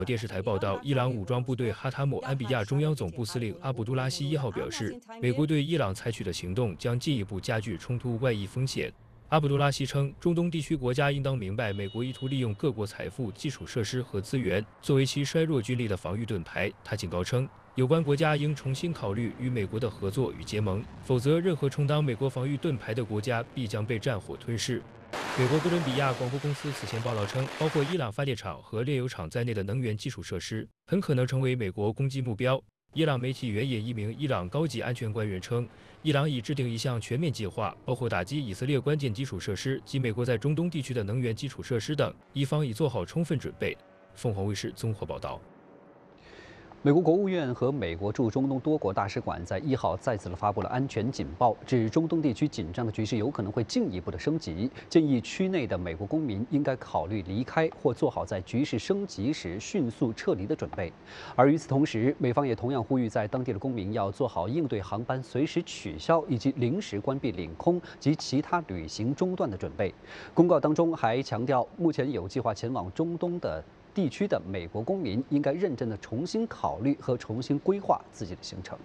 电视台报道，伊朗武装部队哈塔姆安比亚中央总部司令阿卜杜拉希1号表示，美国对伊朗采取的行动将进一步加剧冲突外溢风险。阿卜杜拉希称，中东地区国家应当明白，美国意图利用各国财富、基础设施和资源作为其衰弱军力的防御盾牌。他警告称，有关国家应重新考虑与美国的合作与结盟，否则任何充当美国防御盾牌的国家必将被战火吞噬。美国哥伦比亚广播公司此前报道称，包括伊朗发电厂和炼油厂在内的能源基础设施很可能成为美国攻击目标。伊朗媒体援引一名伊朗高级安全官员称，伊朗已制定一项全面计划，包括打击以色列关键基础设施及美国在中东地区的能源基础设施等，伊方已做好充分准备。凤凰卫视综合报道。 美国国务院和美国驻中东多国大使馆在1号再次发布了安全警报，指中东地区紧张的局势有可能会进一步的升级，建议区内的美国公民应该考虑离开或做好在局势升级时迅速撤离的准备。而与此同时，美方也同样呼吁在当地的公民要做好应对航班随时取消以及临时关闭领空及其他旅行中断的准备。公告当中还强调，目前有计划前往中东的地区的美国公民应该认真地重新考虑和重新规划自己的行程。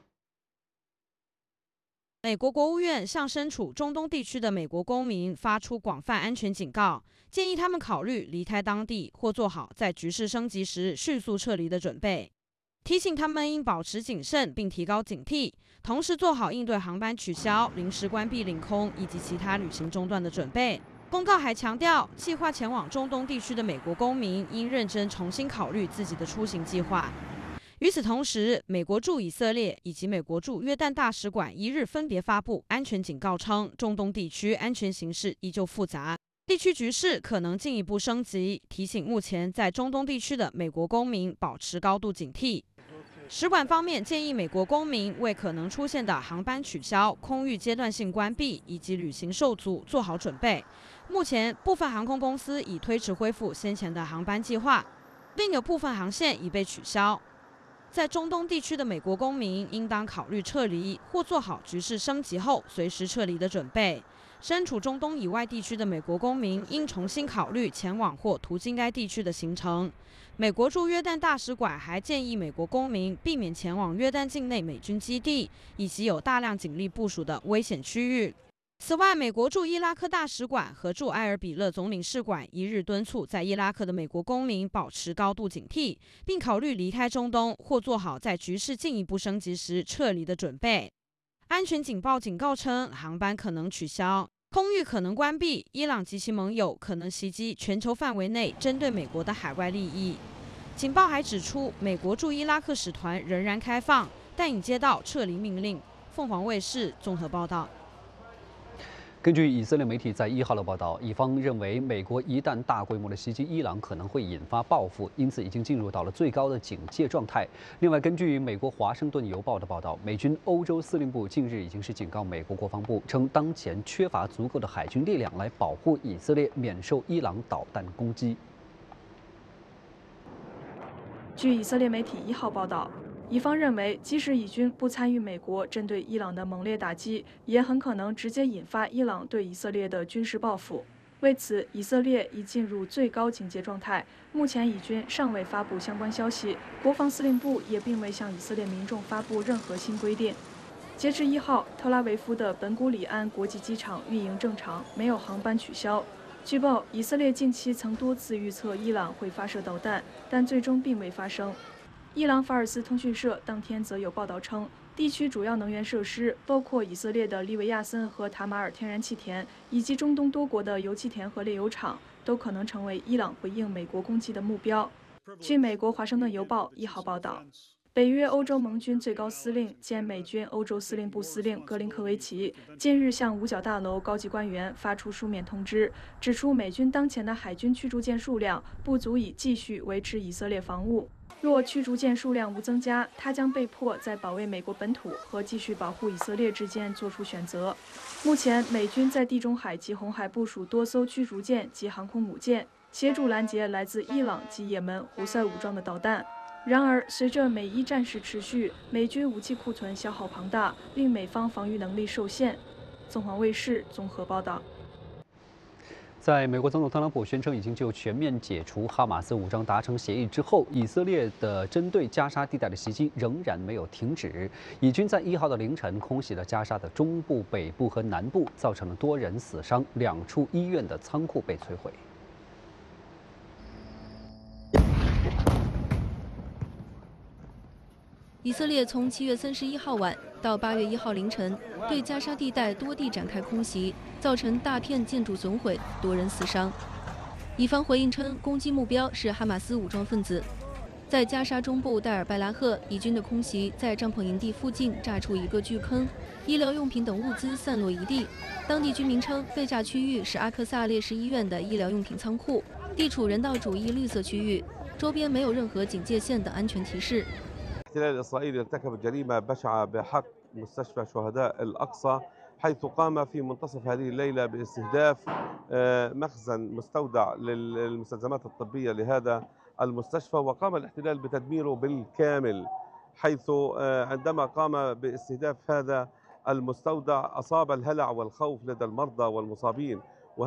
美国国务院向身处中东地区的美国公民发出广泛安全警告，建议他们考虑离开当地或做好在局势升级时迅速撤离的准备，提醒他们应保持谨慎并提高警惕，同时做好应对航班取消、临时关闭领空以及其他旅行中断的准备。公告还强调，计划前往中东地区的美国公民应认真重新考虑自己的出行计划。与此同时，美国驻以色列以及美国驻约旦大使馆1日分别发布安全警告称，中东地区安全形势依旧复杂，地区局势可能进一步升级，提醒目前在中东地区的美国公民保持高度警惕。使馆方面建议美国公民为可能出现的航班取消、空域阶段性关闭以及旅行受阻做好准备。目前，部分航空公司已推迟恢复先前的航班计划，另有部分航线已被取消。在中东地区的美国公民应当考虑撤离或做好局势升级后随时撤离的准备。身处中东以外地区的美国公民应重新考虑前往或途经该地区的行程。美国驻约旦大使馆还建议美国公民避免前往约旦境内美军基地以及有大量警力部署的危险区域。此外，美国驻伊拉克大使馆和驻埃尔比勒总领事馆1日敦促在伊拉克的美国公民保持高度警惕，并考虑离开中东或做好在局势进一步升级时撤离的准备。安全警报警告称，航班可能取消，空域可能关闭，伊朗及其盟友可能袭击全球范围内针对美国的海外利益。警报还指出，美国驻伊拉克使团仍然开放，但已接到撤离命令。凤凰卫视综合报道。 根据以色列媒体在1号的报道，以方认为美国一旦大规模的袭击伊朗，可能会引发报复，因此已经进入到了最高的警戒状态。另外，根据美国《华盛顿邮报》的报道，美军欧洲司令部近日已经是警告美国国防部，称当前缺乏足够的海军力量来保护以色列免受伊朗导弹攻击。 据以色列媒体1号报道，以方认为，即使以军不参与美国针对伊朗的猛烈打击，也很可能直接引发伊朗对以色列的军事报复。为此，以色列已进入最高警戒状态。目前，以军尚未发布相关消息，国防司令部也并未向以色列民众发布任何新规定。截至1号，特拉维夫的本古里安国际机场运营正常，没有航班取消。据报，以色列近期曾多次预测伊朗会发射导弹，但最终并未发生。伊朗法尔斯通讯社当天则有报道称，地区主要能源设施，包括以色列的利维亚森和塔马尔天然气田，以及中东多国的油气田和炼油厂，都可能成为伊朗回应美国攻击的目标。据美国《华盛顿邮报》1号报道，北约欧洲盟军最高司令兼美军欧洲司令部司令格林科维奇近日向五角大楼高级官员发出书面通知，指出美军当前的海军驱逐舰数量不足以继续维持以色列防务。若驱逐舰数量无增加，他将被迫在保卫美国本土和继续保护以色列之间做出选择。目前，美军在地中海及红海部署多艘驱逐舰及航空母舰，协助拦截来自伊朗及也门胡塞武装的导弹。然而，随着美伊战事持续，美军武器库存消耗庞大，令美方防御能力受限。凤凰卫视综合报道。 在美国总统特朗普宣称已经就全面解除哈马斯武装达成协议之后，以色列的针对加沙地带的袭击仍然没有停止。以军在1号的凌晨空袭了加沙的中部、北部和南部，造成了多人死伤，2处医院的仓库被摧毁。 以色列从7月31号晚到8月1号凌晨，对加沙地带多地展开空袭，造成大片建筑损毁，多人死伤。以方回应称，攻击目标是哈马斯武装分子。在加沙中部代尔拜拉赫，以军的空袭在帐篷营地附近炸出一个巨坑，医疗用品等物资散落一地。当地居民称，被炸区域是阿克萨烈士医院的医疗用品仓库，地处人道主义绿色区域，周边没有任何警戒线等安全提示。 الاحتلال الإسرائيلي ارتكب جريمة بشعة بحق مستشفى شهداء الأقصى حيث قام في منتصف هذه الليلة باستهداف مخزن مستودع للمستلزمات الطبية لهذا المستشفى وقام الاحتلال بتدميره بالكامل حيث عندما قام باستهداف هذا المستودع أصاب الهلع والخوف لدى المرضى والمصابين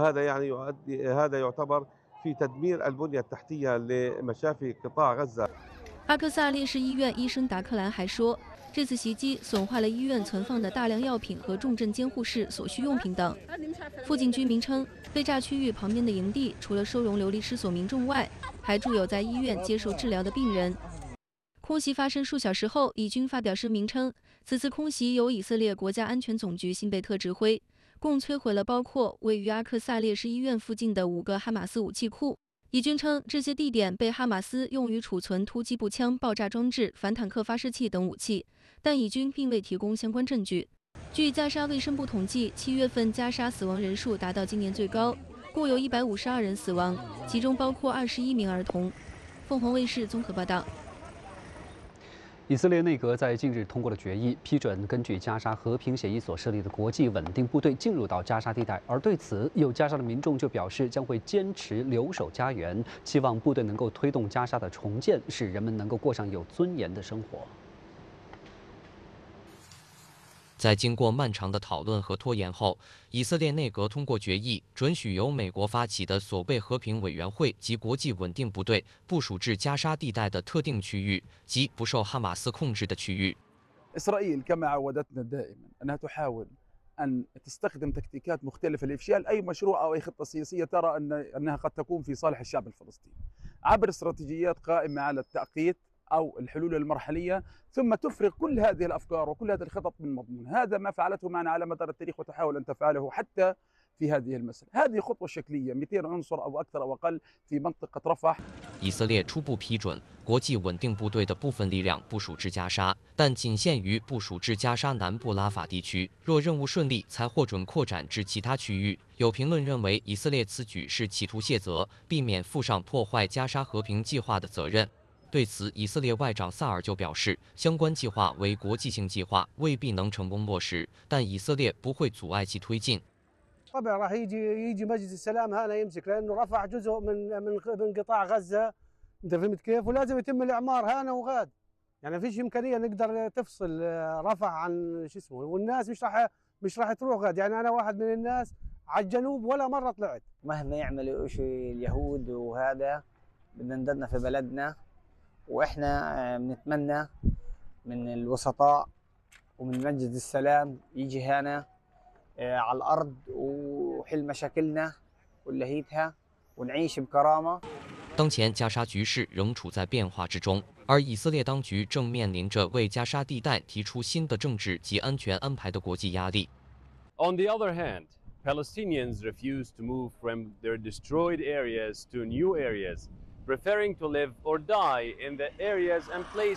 هذا يعتبر في تدمير البنية التحتية لمشافي قطاع غزة. 阿克萨烈士医院医生达克兰还说，这次袭击损坏了医院存放的大量药品和重症监护室所需用品等。附近居民称，被炸区域旁边的营地除了收容流离失所民众外，还住有在医院接受治疗的病人。空袭发生数小时后，以军发表声明称，此次空袭由以色列国家安全总局辛贝特指挥，共摧毁了包括位于阿克萨烈士医院附近的5个哈马斯武器库。 以军称，这些地点被哈马斯用于储存突击步枪、爆炸装置、反坦克发射器等武器，但以军并未提供相关证据。据加沙卫生部统计，7月份加沙死亡人数达到今年最高，共有152人死亡，其中包括21名儿童。凤凰卫视综合报道。 以色列内阁在近日通过了决议，批准根据加沙和平协议所设立的国际稳定部队进入到加沙地带。而对此，有加沙的民众就表示将会坚持留守家园，期望部队能够推动加沙的重建，使人们能够过上有尊严的生活。 在经过漫长的讨论和拖延后，以色列内阁通过决议，准许由美国发起的所谓和平委员会及国际稳定部队部署至加沙地带的特定区域及不受哈马斯控制的区域。 إسرائيل كما عودتنا دائما أنها تحاول أن تستخدم تكتيكات مختلفة لإفشال أي مشروع أو أي خطة سياسية ترى أنها قد تكون في صالح الشعب الفلسطيني عبر استراتيجيات قائمة على التأقيت أو الحلول المرحلية ثم تفرغ كل هذه الأفكار وكل هذه الخطط من مضمون هذا ما فعلته معنا على مدار التاريخ وتحاول أن تفعله حتى في هذه المسألة هذه خطوة شكلية 200 عنصر أو أكثر أو أقل في منطقة رفح 以色列初步批准国际稳定部队的部分力量部署至加沙，但仅限于部署至加沙南部拉法地区。若任务顺利，才获准扩展至其他区域。有评论认为，以色列此举是企图卸责，避免负上破坏加沙和平计划的责任。 对此，以色列外长萨尔就表示，相关计划为国际性计划，未必能成功落实，但以色列不会阻碍其推进。 طبعا راح يجي مجلس السلام هنا يمسك لانه رفح جزء من قطاع غزه انت فهمت كيف ولازم يتم الاعمار هنا وغاد يعني ما فيش امكانيه نقدر تفصل رفح عن شو اسمه والناس مش راح تروح غاد يعني انا واحد من الناس على الجنوب ولا مره طلعت مهما يعملوا شيء اليهود وهذا بدنا نضلنا في بلدنا واحنا بنتمنى من الوسطاء ومن مجلس السلام يجي هنا على الأرض وحل مشاكلنا ونلهيتها ونعيش بكرامة。 当前加沙局势仍处在变化之中，而以色列当局正面临着为加沙地带提出新的政治及安全安排的国际压力。 On the other hand, Palestinians refuse to move from their destroyed areas to new areas, preferring to live or die in the areas and places